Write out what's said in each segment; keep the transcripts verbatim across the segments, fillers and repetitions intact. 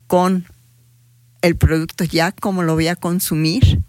con el producto ya, cómo lo voy a consumir,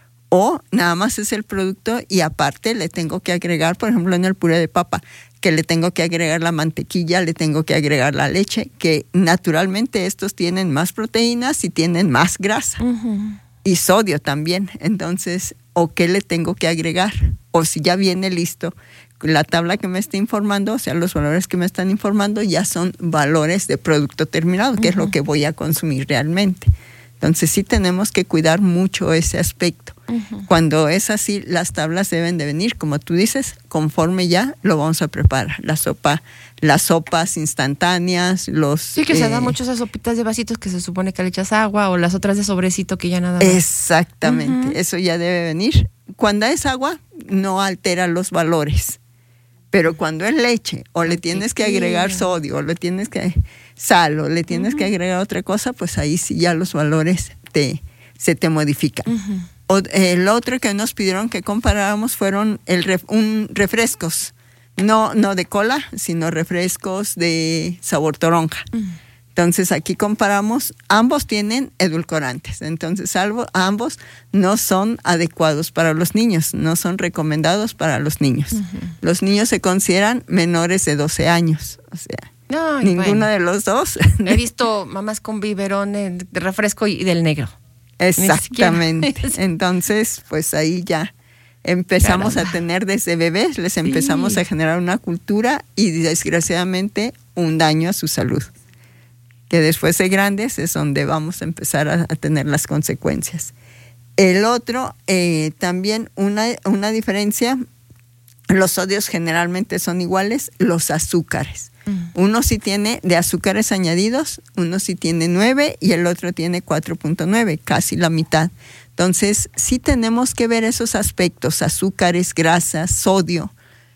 o nada más es el producto y aparte le tengo que agregar, por ejemplo, en el puré de papa, que le tengo que agregar la mantequilla, le tengo que agregar la leche, que naturalmente estos tienen más proteínas y tienen más grasa. Uh-huh. Y sodio también. Entonces, ¿o qué le tengo que agregar? O si ya viene listo, la tabla que me está informando, o sea, los valores que me están informando ya son valores de producto terminado, uh-huh. que es lo que voy a consumir realmente. Entonces, sí tenemos que cuidar mucho ese aspecto. Uh-huh. Cuando es así, las tablas deben de venir, como tú dices, conforme ya lo vamos a preparar. La sopa, las sopas instantáneas, los... Sí, que eh, se da mucho esas sopitas de vasitos que se supone que le echas agua, o las otras de sobrecito que ya nada más. Exactamente, uh-huh. eso ya debe venir. Cuando es agua, no altera los valores. Pero cuando es leche, o le tienes que agregar sodio, o le tienes que sal, o le tienes uh-huh. que agregar otra cosa, pues ahí sí ya los valores te, se te modifican. Uh-huh. O, el otro que nos pidieron que comparáramos fueron el ref, un refrescos, no, no de cola, sino refrescos de sabor toronja. Uh-huh. Entonces aquí comparamos, ambos tienen edulcorantes, entonces algo, ambos no son adecuados para los niños, no son recomendados para los niños. Uh-huh. Los niños se consideran menores de doce años, o sea, Ay, ninguno bueno. de los dos. He visto mamás con biberón de refresco y del negro. Exactamente. Entonces, pues ahí ya empezamos Caramba. a tener desde bebés, les empezamos sí. a generar una cultura y desgraciadamente un daño a su salud. Que después de grandes es donde vamos a empezar a, a tener las consecuencias. El otro, eh, también una, una diferencia, los sodios generalmente son iguales, los azúcares. Uno sí tiene de azúcares añadidos, uno sí tiene nueve y el otro tiene cuatro punto nueve, casi la mitad. Entonces, sí tenemos que ver esos aspectos, azúcares, grasas, sodio,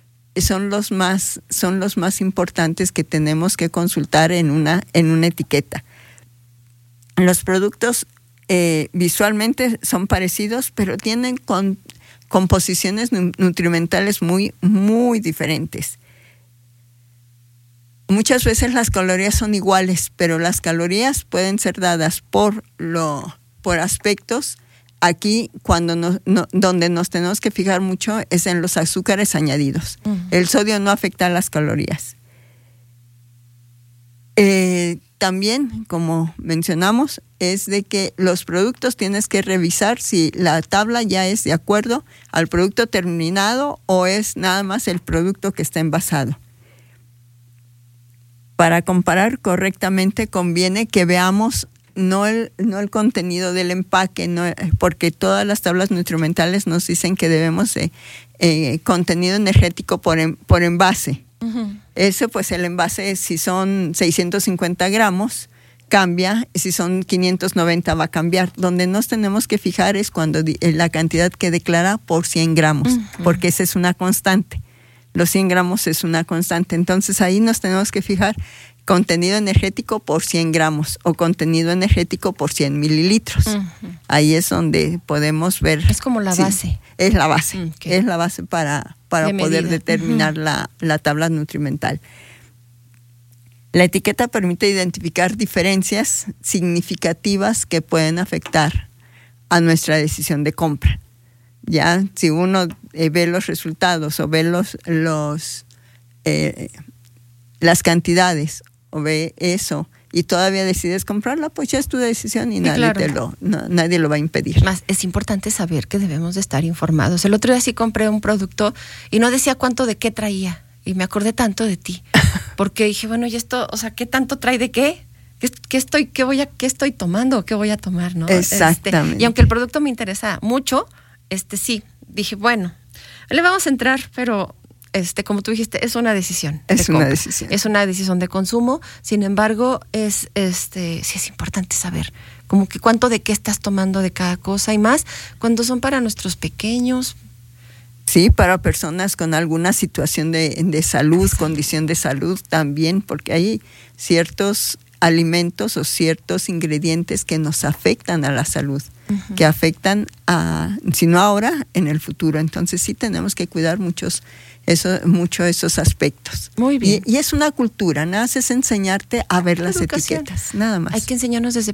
son los más, son los más importantes que tenemos que consultar en una, en una etiqueta. Los productos eh, visualmente son parecidos, pero tienen con, composiciones nutrimentales muy, muy diferentes. Muchas veces las calorías son iguales, pero las calorías pueden ser dadas por lo por aspectos. Aquí, cuando nos, no, donde nos tenemos que fijar mucho es en los azúcares añadidos. Uh-huh. El sodio no afecta a las calorías. Eh, también, como mencionamos, es de que los productos tienes que revisar si la tabla ya es de acuerdo al producto terminado o es nada más el producto que está envasado. Para comparar correctamente conviene que veamos no el, no el contenido del empaque, no, porque todas las tablas nutrimentales nos dicen que debemos de eh, contenido energético por, en, por envase. Uh-huh. Eso pues el envase, si son seiscientos cincuenta gramos, cambia, y si son quinientos noventa va a cambiar. Donde nos tenemos que fijar es cuando di, la cantidad que declara por cien gramos, uh-huh. porque esa es una constante. Los cien gramos es una constante. Entonces ahí nos tenemos que fijar contenido energético por cien gramos o contenido energético por cien mililitros. Uh-huh. Ahí es donde podemos ver. Es como la base. Sí, es la base. Okay. Es la base para, para de poder medida. determinar uh-huh. la, la tabla nutrimental. La etiqueta permite identificar diferencias significativas que pueden afectar a nuestra decisión de compra. Ya, si uno eh, ve los resultados o ve los, los eh, las cantidades o ve eso y todavía decides comprarla, pues ya es tu decisión y, y nadie claro. te lo, no, nadie lo va a impedir. Más es importante saber que debemos de estar informados. El otro día sí compré un producto y no decía cuánto de qué traía y me acordé tanto de ti porque dije, bueno, y esto, o sea, ¿qué tanto trae de qué? ¿Qué, qué estoy, qué voy a, qué estoy tomando? ¿Qué voy a tomar? ¿No? Exactamente. Este, y aunque el producto me interesa mucho, este sí, dije, bueno, le vamos a entrar, pero este, como tú dijiste, es una decisión. Es de una compra. decisión. Es una decisión de consumo. Sin embargo, es este, sí es importante saber como que cuánto de qué estás tomando de cada cosa y más cuando son para nuestros pequeños. Sí, para personas con alguna situación de, de salud, condición de salud también, porque hay ciertos alimentos o ciertos ingredientes que nos afectan a la salud, uh-huh. que afectan a, si no ahora, en el futuro. Entonces sí tenemos que cuidar muchos, eso, mucho esos aspectos. Muy bien. Y, y es una cultura, nada más es enseñarte a ver las etiquetas, nada más. Hay que enseñarnos desde